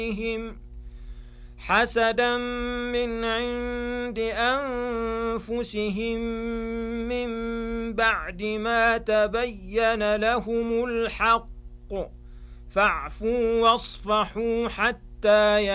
حسدا من عند أنفسهم من بعد ما تبين لهم الحق فاعفوا واصفحوا حتى